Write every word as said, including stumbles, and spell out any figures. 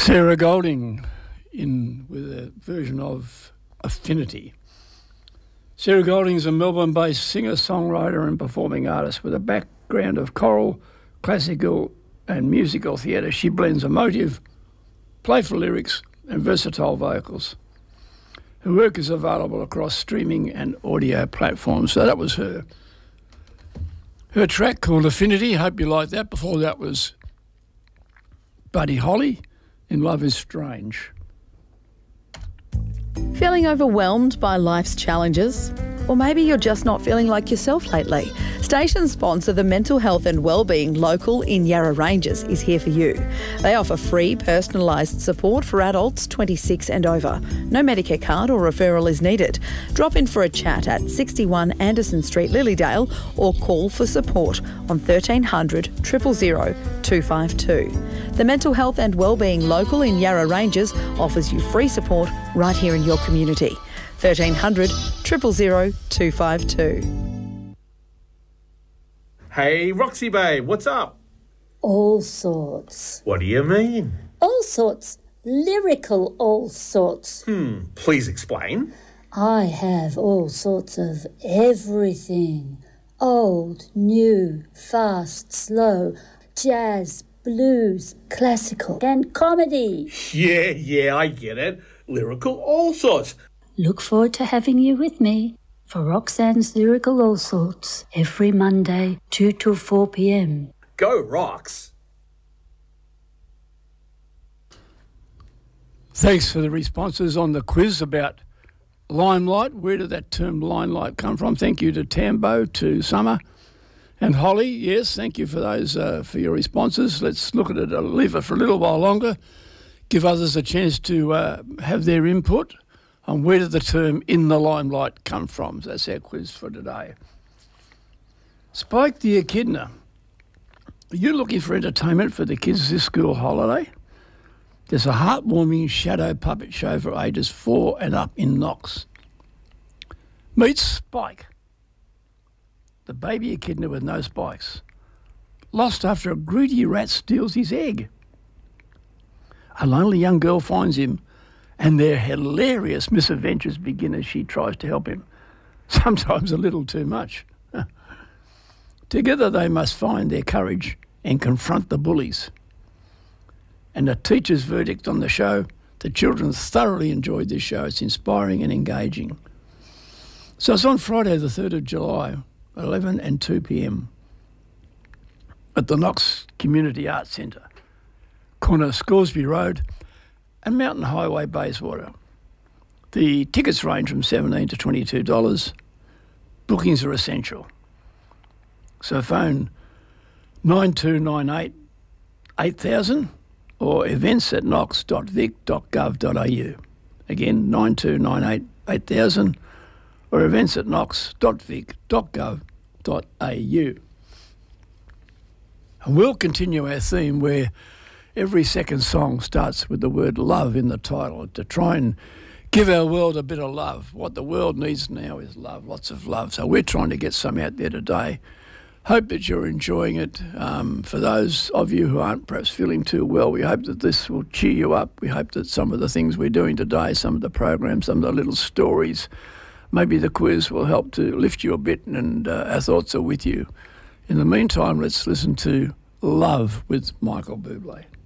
Sarah Golding in with a version of Affinity. Sarah Golding is a Melbourne-based singer, songwriter and performing artist with a background of choral, classical and musical theatre. She blends emotive, playful lyrics and versatile vocals. Her work is available across streaming and audio platforms. So that was her. Her track called Affinity. Hope you like that. Before that was Buddy Holly in Love is Strange. Feeling overwhelmed by life's challenges? Or maybe you're just not feeling like yourself lately. Station sponsor, the Mental Health and Wellbeing Local in Yarra Ranges, is here for you. They offer free personalised support for adults twenty-six and over. No Medicare card or referral is needed. Drop in for a chat at sixty-one Anderson Street, Lilydale, or call for support on thirteen hundred, zero zero zero, two five two. The Mental Health and Wellbeing Local in Yarra Ranges offers you free support right here in your community. thirteen hundred, zero zero zero, two five two. Hey, Roxy babe, what's up? All sorts. What do you mean? All sorts. Lyrical all sorts. Hmm, please explain. I have all sorts of everything. Old, new, fast, slow, jazz, blues, classical and comedy. Yeah, yeah, I get it. Lyrical all sorts. Look forward to having you with me for Roxanne's Lyrical All Sorts every Monday, two till four p.m. Go Rox. Thanks for the responses on the quiz about limelight. Where did that term limelight come from? Thank you to Tambo, to Summer and Holly. Yes, thank you for those uh, for your responses. Let's look at it, uh, leave it for a little while longer, give others a chance to uh, have their input on where did the term in the limelight come from. So that's our quiz for today. Spike the Echidna. Are you looking for entertainment for the kids this school holiday? There's a heartwarming shadow puppet show for ages four and up in Knox. Meet Spike, the baby echidna with no spikes, lost after a greedy rat steals his egg. A lonely young girl finds him and their hilarious misadventures begin as she tries to help him, sometimes a little too much. Together they must find their courage and confront the bullies. And the teacher's verdict on the show, the children thoroughly enjoyed this show. It's inspiring and engaging. So it's on Friday the third of July, eleven and two p.m. at the Knox Community Arts Centre, corner Scoresby Road and Mountain Highway, Bayswater. The tickets range from seventeen dollars to twenty-two dollars. Bookings are essential. So phone nine two nine eight, eight thousand or events at knox dot vic dot gov dot a u. Again, nine two nine eight, eight thousand or events at knox dot vic dot gov dot a u. And we'll continue our theme where every second song starts with the word love in the title to try and give our world a bit of love. What the world needs now is love, lots of love. So we're trying to get some out there today. Hope that you're enjoying it. Um, for those of you who aren't perhaps feeling too well, we hope that this will cheer you up. We hope that some of the things we're doing today, some of the programs, some of the little stories, maybe the quiz will help to lift you a bit, and uh, our thoughts are with you. In the meantime, let's listen to Love with Michael Bublé.